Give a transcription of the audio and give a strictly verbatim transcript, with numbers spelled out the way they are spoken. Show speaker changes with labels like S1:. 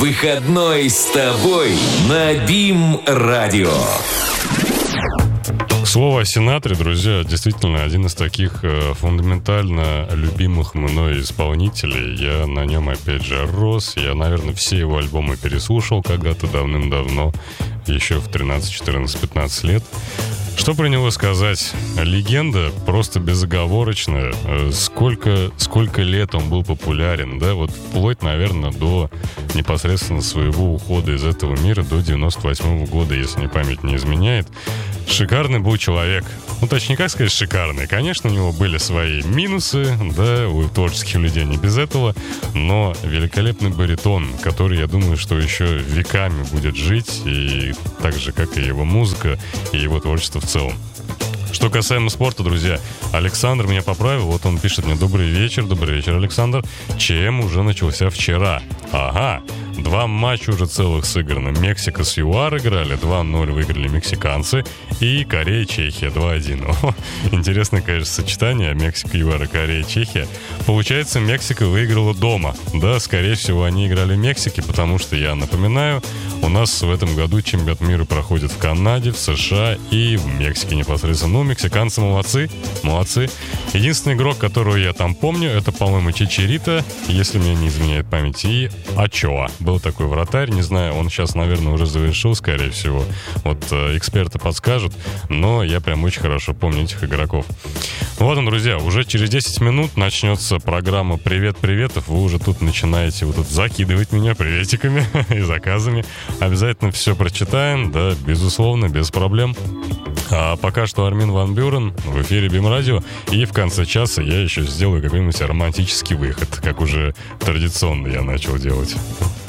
S1: Выходной с тобой на БИМ-радио.
S2: Слово о Синатре, друзья, действительно один из таких э, фундаментально любимых мной исполнителей. Я на нем, опять же, рос. Я, наверное, все его альбомы переслушал когда-то давным-давно, еще в тринадцать, четырнадцать, пятнадцать лет. Что про него сказать? Легенда просто безоговорочная. Сколько, сколько лет он был популярен, да, вот вплоть, наверное, до непосредственно своего ухода из этого мира, до девяносто восьмого года, если мне память не изменяет. Шикарный был человек. Ну, точнее, как сказать шикарный? Конечно, у него были свои минусы, да, у творческих людей не без этого, но великолепный баритон, который, я думаю, что еще веками будет жить, и так же, как и его музыка, и его творчество в целом. Что касаемо спорта, друзья, Александр меня поправил. Вот он пишет мне: добрый вечер, добрый вечер, Александр. ЧМ уже начался вчера. Ага, два матча уже целых сыграно. Мексика с ЮАР играли, два ноль выиграли мексиканцы. И Корея, Чехия, два один. О, интересное, конечно, сочетание. Мексика, ЮАР и Корея, Чехия. Получается, Мексика выиграла дома. Да, скорее всего, они играли в Мексике, потому что, я напоминаю, у нас в этом году чемпионат мира проходит в Канаде, в США и в Мексике непосредственно. Ну, мексиканцы молодцы, молодцы. Единственный игрок, которого я там помню, это, по-моему, Чичарита, если мне не изменяет память, и Ачоа. Был такой вратарь, не знаю, он сейчас, наверное, уже завершил, скорее всего. Вот э, эксперты подскажут, но я прям очень хорошо помню этих игроков. Ладно, друзья, уже через десять минут начнется программа «Привет-приветов». Вы уже тут начинаете вот тут закидывать меня приветиками и заказами. Обязательно все прочитаем, да, безусловно, без проблем. А пока что Армин ван Бюрен в эфире БИМ-радио. И в конце часа я еще сделаю какой-нибудь романтический выход, как уже традиционно я начал делать.